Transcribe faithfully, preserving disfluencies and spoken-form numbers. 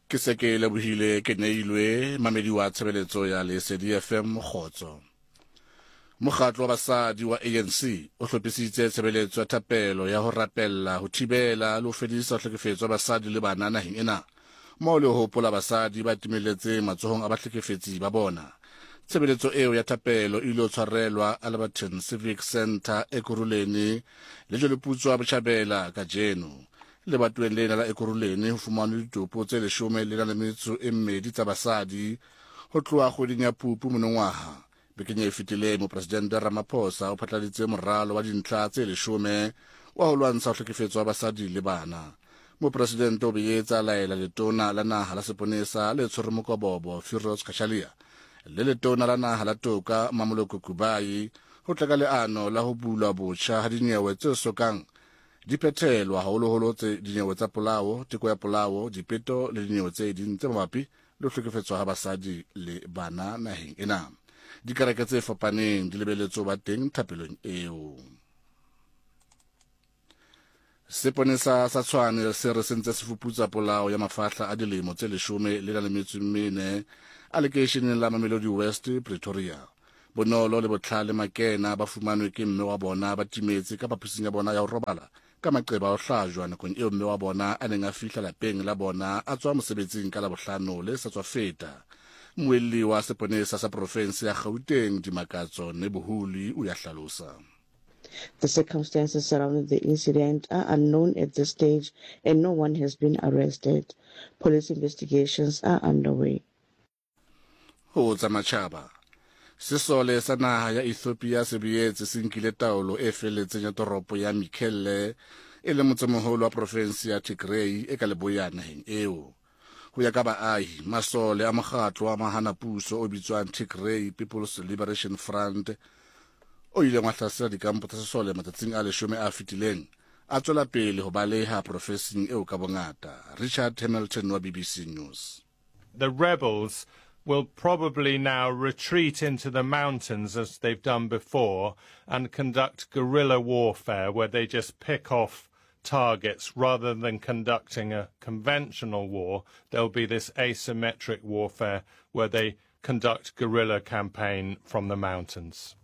Ke se ke lebohile ke neilwe mamedi wa tshebeletso ya Lesedi F M Mogotso. Mokgatlo wa basadi wa A N C o hlophisitse tshebeletso ya thapelo ya ho rapella ho thibela le ho fedisa hlekefetso ya basadi le bana naheng ena, moo le ho hopola basadi ba timeletse matsohong a bahlekefetsi ba bona. Tshebeletso eo ya thapelo e ile ho tshwarelwa Alberton Civic Centre Ekurhuleni le Jweleputswa Botjhabela kajeno. Lebatoweng lena la Ekurhuleni ho fumanwe ditopo tse leshome le na metso e mmedi tsa basadi ho tloha kgweding ya Phupu monongwaha. Bekeng e fetileng Mopresidente Ramaphosa o phatladitse moralo wa dintlha tse leshome wa ho lwantsha hlekefetso ya basadi le bana. Mopresidente o boetse a laela letona la naha la seponesa le tshwereng mokobobo Firoz Khashalia le letona la naha la toka Mamoloko Kubayi ho tla ka leano la ho bulwa botjha ha dinyewe tse sokang di phethelwa haholoholo tse dinyewe tsa polao, teko ya polao, dipeto le dinyewe tse ding tse mabapi le ho hlekefetswa ha basadi le bana naheng ena. Dikereke tse fapaneng di lebeletswe ba teng thapelong eo. Seponesa sa Tshwane se re sentse se fuputsa polao ya mafahla a dilemo tse leshome le na metso e mene a lekeisheneng la Mamelodi West, Pretoria. Bonolo le Botlhale Makena ba fumanwe ke mme wa bona ba timetse ka phaposing ya bona ya ho robala ka maqeba a ho hlajwa nakong eo mme wa bona a neng a fihla lapeng la bona a tswa mosebetsing ka Labohlano le sa tswa feta. Moelli wa seponesa sa province ya Gauteng Dimakatso Nebuhuli o ya hlalosa. The circumstances surrounding the incident are unknown at this stage and no one has been arrested. Police investigations are underway. Ho tsa matjhaba. Sesole sa naha ya Ethiopia se boetse se nkile taolo e felletseng ya toropo ya Mekelle e le motsemoholo wa province ya Tigray e ka leboya naheng eo. Ho ya ka baahi, masole a mokgatlo wa mahanapuso o bitswang Tigray People's Liberation Front o ile wa hlasela dikampo tsa sesole matsatsing a leshome a fetileng a tswela pele ho baleha profenseng eo ka bongata. Richard Hamilton wa B B C News. The rebels will probably now retreat into the mountains as they've done before and conduct guerrilla warfare where they just pick off targets rather than conducting a conventional war. There'll be this asymmetric warfare where they conduct guerrilla campaign from the mountains.